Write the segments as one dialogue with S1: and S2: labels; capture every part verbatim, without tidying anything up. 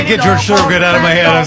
S1: Get George Thorogood out of my head. I'm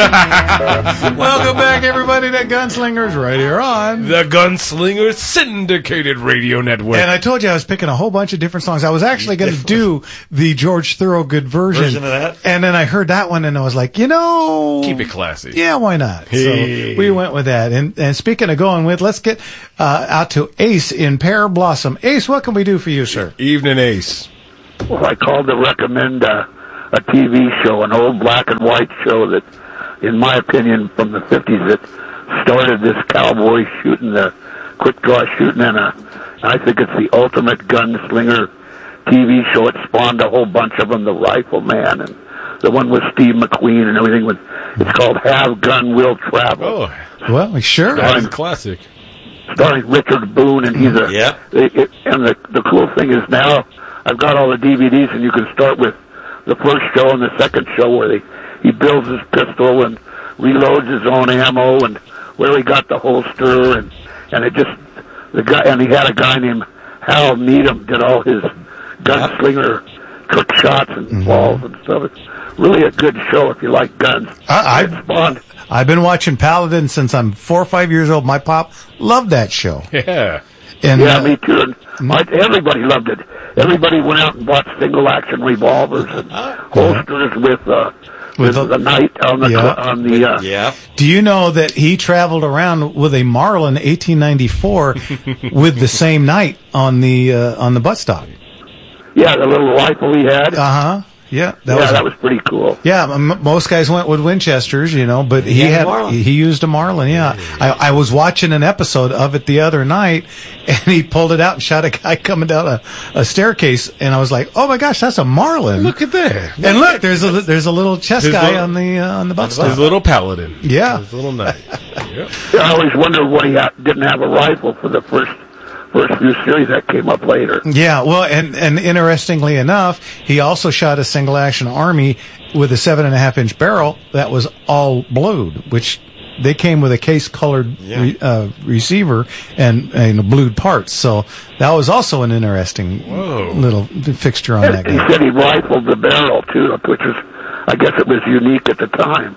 S1: sorry. Welcome back, everybody, to Gunslingers right here on
S2: the Gunslingers Syndicated Radio Network.
S1: And I told you I was picking a whole bunch of different songs. I was actually going to do the George Thorogood version.
S3: Version of that?
S1: And then I heard that one, and I was like, you know...
S2: Keep it classy.
S1: Yeah, why not?
S2: Hey.
S1: So we went with that. And, and speaking of going with, let's get uh, out to Ace in Pear Blossom. Ace, what can we do for you, sir?
S2: Evening, Ace.
S4: Well, I called to recommend uh, a T V show, an old black and white show that, in my opinion, from the fifties, that started this cowboy shooting, the quick draw shooting, and uh, I think it's the ultimate gunslinger T V show. It spawned a whole bunch of them, The Rifleman, and the one with Steve McQueen and everything. With, it's called Have Gun Will Travel.
S2: Oh,
S1: well, sure.
S2: That is a classic.
S4: Starring Richard Boone, and he's a...
S3: Yep.
S4: It, it, and the, the cool thing is now I've got all the D V Ds, and you can start with the first show and the second show where they, he builds his pistol and reloads his own ammo and where he got the holster, and and it just the guy and he had a guy named Hal Needham did all his gunslinger trick shots and
S1: mm-hmm.
S4: balls and stuff. It's really a good show if you like guns.
S1: I,
S4: It's spawned.
S1: I've been watching Paladin since I'm four or five years old. My pop loved that show.
S2: Yeah.
S1: And,
S4: Yeah,
S1: uh,
S4: me too. And my, everybody loved it. Everybody went out and bought single-action revolvers and holsters with uh, with,
S1: With
S4: the night on the
S1: yeah.
S4: on the. Uh,
S3: Yeah.
S1: Do you know that he traveled around with a Marlin eighteen ninety-four with the same night on the uh, on the buttstock?
S4: Yeah, the little rifle he had.
S1: Uh huh. Yeah, that
S4: yeah,
S1: was
S4: that was pretty cool.
S1: Yeah, m- most guys went with Winchesters, you know, but he
S3: had a
S1: had
S3: Marlin.
S1: he used a Marlin. Yeah, I, I was watching an episode of it the other night, and he pulled it out and shot a guy coming down a, a staircase, and I was like, "Oh my gosh, that's a Marlin!"
S2: Look at that.
S1: And look, there's a there's a little chest
S2: His
S1: guy
S2: little-
S1: on the uh, on the
S2: His
S1: buttstock.
S2: little paladin.
S1: Yeah.
S2: His little knight. Yep.
S4: Yeah, I always wondered why he ha- didn't have a rifle for the first first few series that came up later.
S1: Yeah, well, and, and interestingly enough, he also shot a single action Army with a seven and a half inch barrel that was all blued, which they came with a case colored
S3: Yeah.
S1: re, uh, receiver and, and blued parts. So that was also an interesting
S2: Whoa.
S1: little fixture on that
S4: And he
S1: guy.
S4: said he rifled the barrel too, which was, I guess, it was unique at the time.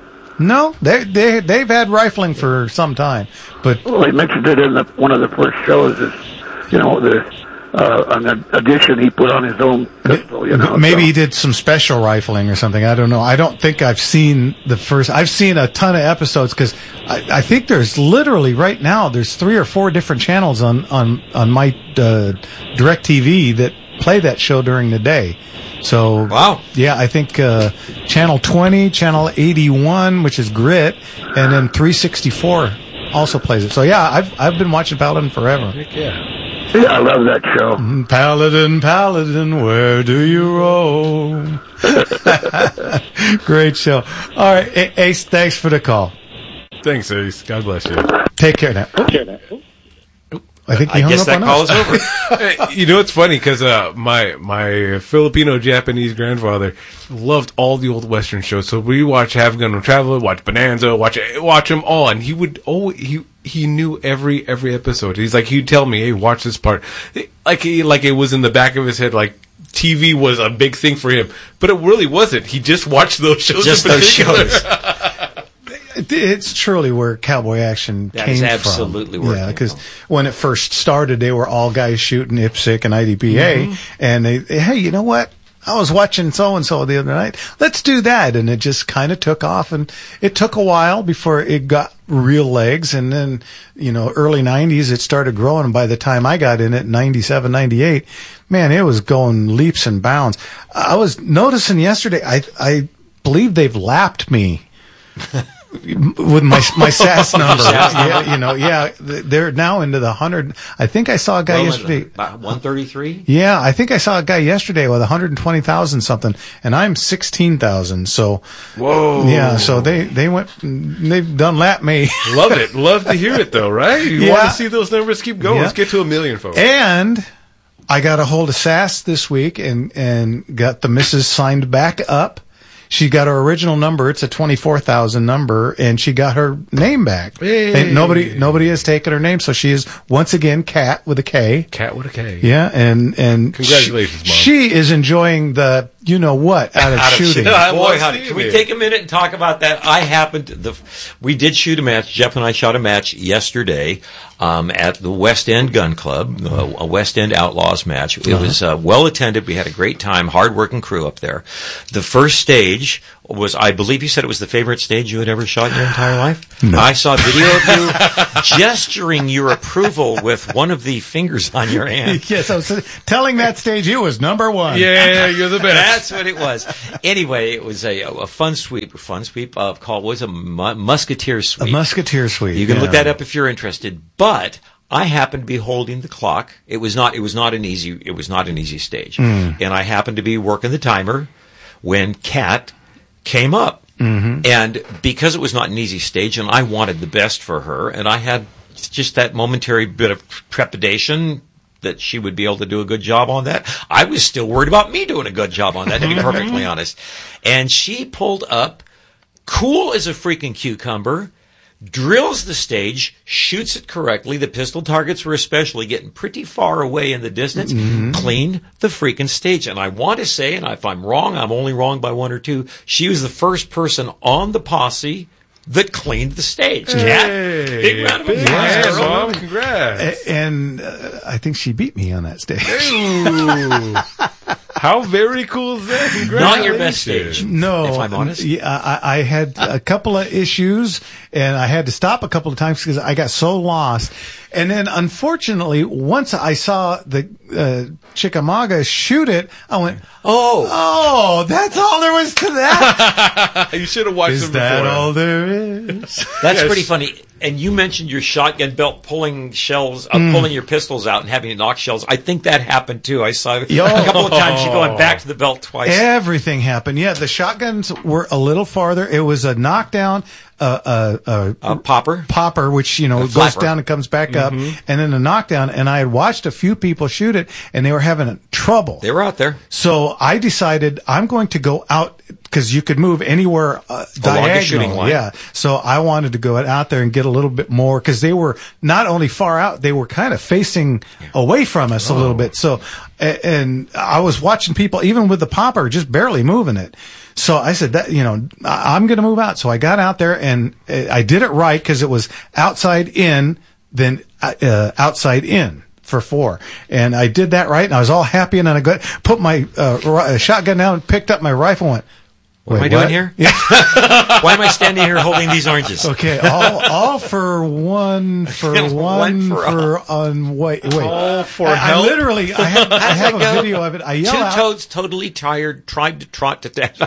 S1: No, they they they've had rifling for some time, but
S4: Well, he mentioned it in the, one of the first shows. Is you know the uh, an addition he put on his own pistol. You know,
S1: maybe
S4: so.
S1: he did some special rifling or something. I don't know. I don't think I've seen the first. I've seen a ton of episodes because I, I think there's literally right now there's three or four different channels on on on my uh, DirecTV that play that show during the day. So
S3: Wow.
S1: yeah, I think uh, channel twenty, channel eighty-one, which is Grit, and then three sixty-four also plays it. So yeah, I've I've been watching Paladin forever.
S2: Heck yeah.
S4: Yeah, I love that show.
S1: Paladin, Paladin, where do you roam? Great show. All right, A- Ace, thanks for the call.
S2: Thanks, Ace. God bless you.
S1: Take care now. Oh, I think he
S3: I
S1: hung
S3: guess
S1: up
S3: that
S1: on
S3: call
S1: us.
S3: is over.
S2: Hey, you know, it's funny because uh, my my Filipino Japanese grandfather loved all the old Western shows. So we watch Have Gun Will Travel, watch Bonanza, watch watch them all, and he would oh he he knew every every episode. He's like he'd tell me, hey, watch this part, like he like it was in the back of his head, like T V was a big thing for him, but it really wasn't. He just watched those shows.
S3: Just
S2: in
S3: those
S2: particular.
S3: shows.
S1: It's truly where cowboy action
S3: That
S1: came
S3: is
S1: from.
S3: absolutely where it
S1: Yeah,
S3: came
S1: because
S3: from.
S1: when it first started, they were all guys shooting I P S C and I D P A,
S3: Mm-hmm.
S1: and they, hey, you know what? I was watching so and so the other night. Let's do that, and it just kind of took off. And it took a while before it got real legs. And then, you know, early nineties, it started growing. And by the time I got in it, ninety-seven, ninety-eight, man, it was going leaps and bounds. I was noticing yesterday. I I believe they've lapped me. With my my S A S number, yeah, you know, yeah, they're now into the hundred. I think I saw a guy
S3: Well,
S1: yesterday.
S3: About one thirty-three?
S1: Yeah, I think I saw a guy yesterday with one hundred twenty thousand something, and I'm sixteen thousand. So,
S2: Whoa.
S1: yeah, so they they went, they've done lap me.
S2: Love it. Love to hear it, though, right? You
S1: Yeah.
S2: want to see those numbers keep going.
S1: Yeah.
S2: Let's get to a million, folks.
S1: And I got a hold of S A S this week and and got the missus signed back up. She got her original number. It's a twenty-four thousand number, and she got her name back.
S2: Hey.
S1: And nobody nobody has taken her name, so she is once again Cat with a K.
S2: Cat with a K.
S1: Yeah, and and
S2: Congratulations,
S1: she,
S2: Mom.
S1: she is enjoying the you know what out of
S3: Out of
S1: shooting.
S3: shoot- Oh, boy,
S2: Well,
S3: howdy.
S2: Steve
S3: Can we
S2: here.
S3: take a minute and talk about that? I happened to, the we did shoot a match. Jeff and I shot a match yesterday um, at the West End Gun Club, uh, a West End Outlaws match. It
S1: Uh-huh.
S3: was uh, well attended. We had a great time, hard working crew up there. The first stage was, I believe you said it was the favorite stage you had ever shot in your entire life.
S1: No.
S3: I saw video of you gesturing your approval with one of the fingers on your hand.
S1: Yes, I was telling that stage you was number one.
S2: Yeah, you're the best.
S3: That's what it was. Anyway, it was a, a fun sweep. Fun sweep uh, called was a mu- musketeer
S1: A
S3: sweep.
S1: musketeer sweep.
S3: You can
S1: yeah.
S3: look that up if you're interested. But I happened to be holding the clock. It was not. It was not an easy. It was not an easy stage.
S1: Mm.
S3: And I happened to be working the timer when Kat came up.
S1: Mm-hmm.
S3: And because it was not an easy stage, and I wanted the best for her, and I had just that momentary bit of trepidation that she would be able to do a good job on that. I was still worried about me doing a good job on that, to be perfectly honest. And she pulled up, cool as a freaking cucumber, drills the stage, shoots it correctly. The pistol targets were especially getting pretty far away in the distance.
S1: Mm-hmm.
S3: Cleaned the freaking stage. And I want to say, and if I'm wrong, I'm only wrong by one or two, she was the first person on the posse that cleaned the stage. Kat, big round of applause.
S2: Yeah,
S3: girl.
S2: Mom, congrats.
S1: A- And uh, I think she beat me on that stage.
S2: Ooh. How very cool is that? Congratulations.
S3: Not your best stage.
S1: No,
S3: If I'm honest.
S1: Yeah, I, I had a couple of issues, and I had to stop a couple of times because I got so lost. And then, unfortunately, once I saw the uh, Chickamauga shoot it, I went,
S3: Oh,
S1: "Oh, that's all there was to that."
S2: You should have watched
S1: Is
S2: them
S1: that
S2: before.
S1: all there is?
S3: that's
S2: Yes.
S3: pretty funny. And you mentioned your shotgun belt pulling shells, uh,
S1: Mm.
S3: pulling your pistols out and having it knock shells. I think that happened too. I saw
S1: Yo.
S3: a couple of times you going back to the belt twice.
S1: Everything happened. Yeah, the shotguns were a little farther. It was a knockdown, uh, uh, uh,
S3: A popper.
S1: popper, which, you know, goes
S3: flapper.
S1: down and comes back up, and then a knockdown. And I had watched a few people shoot it, and they were having trouble.
S3: They were out there.
S1: So I decided I'm going to go out because you could move anywhere uh,
S3: Along the
S1: diagonal.
S3: shooting line.
S1: Yeah. So I wanted to go out there and get a little bit more because they were not only far out, they were kind of facing away from us a little bit. So, a- and I was watching people, even with the popper, just barely moving it. So I said that, you know, I- I'm going to move out. So I got out there and uh, I did it right because it was outside in, then uh, outside in. For four, and I did that right, and I was all happy. And then I got put my uh, ri- shotgun down, and picked up my rifle, and went,
S3: What am I
S1: "Wait,
S3: doing
S1: what?"
S3: here?
S1: Yeah.
S3: Why am I standing here holding these oranges?
S1: Okay, all all for one for
S3: One
S1: one
S3: for
S1: for on wait wait.
S2: All for
S1: I, I
S2: help?
S1: literally I have I
S3: How's
S1: have a
S3: that go?
S1: video of it. I yell
S3: Two
S1: out.
S3: toads, totally tired, tried to trot to death.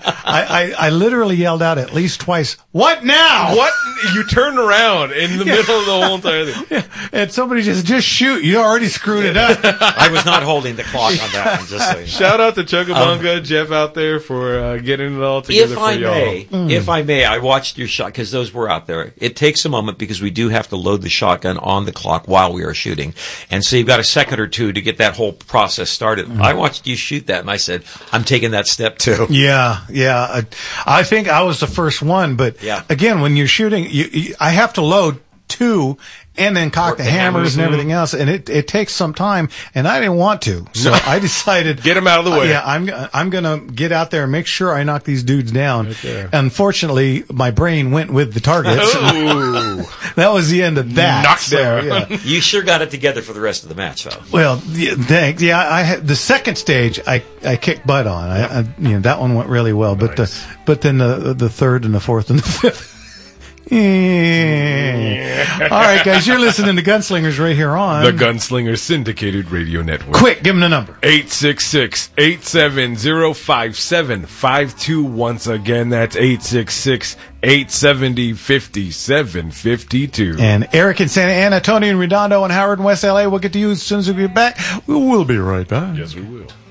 S1: I, I I literally yelled out at least twice. What now?
S2: What? You turned around in the middle of the whole entire thing.
S1: And somebody just just shoot. You already screwed it up.
S3: I was not holding the clock on that one, just so you know.
S2: Shout out to Chuckabunga, Jeff out there for uh, getting it all together
S3: If
S2: for
S3: I
S2: y'all.
S3: may,
S1: Mm.
S3: if I may, I watched your shot because those were out there. It takes a moment because we do have to load the shotgun on the clock while we are shooting, and so you've got a second or two to get that whole process started.
S1: Mm.
S3: I watched you shoot that, and I said, "I'm taking that step too."
S1: Yeah, yeah. I, I think I was the first one, but
S3: Yeah.
S1: again, when you're shooting, you, you, I have to load two and then cock
S3: Work
S1: the
S3: the
S1: hammers
S3: hammers.
S1: and everything else, and it, it takes some time, and I didn't want to, so I decided
S2: Get 'em out of the way.
S1: Uh, yeah, I'm go- I'm gonna get out there and make sure I knock these dudes down.
S2: there.
S1: Unfortunately, my brain went with the targets.
S2: Ooh.
S1: That was the end of that.
S2: Knockdown.
S1: So, yeah.
S3: You sure got it together for the rest of the match, though.
S1: Well, yeah, thanks. Yeah, I had the second stage. I, I kicked butt on. I, I you know that one went really well. But the
S2: Nice.
S1: but then the the third and the fourth and the fifth. Yeah. All right, guys, you're listening to Gunslingers right here on
S2: The Gunslinger Syndicated Radio Network.
S1: Quick, give them the number.
S2: eight six six, eight seven zero, five seven five two. Once again, that's eight six six, eight seven zero, five seven five two.
S1: And Eric in Santa Ana, Tony in Redondo, and Howard in West L A. We'll get to you as soon as we get back. We'll be right back.
S2: Yes, we will.